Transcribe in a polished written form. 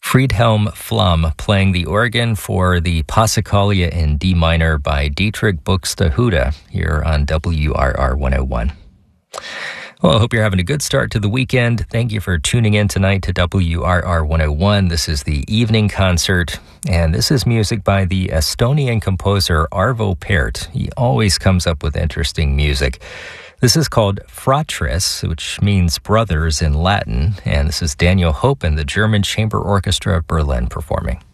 Friedhelm Flum playing the organ for the Passacaglia in D minor by Dietrich Buxtehude here on WRR 101. Well, I hope you're having a good start to the weekend. Thank you for tuning in tonight to WRR 101. This is the evening concert, and this is music by the Estonian composer Arvo Pärt. He always comes up with interesting music. This is called Fratres, which means brothers in Latin, and this is Daniel Hope and the German Chamber Orchestra of Berlin performing.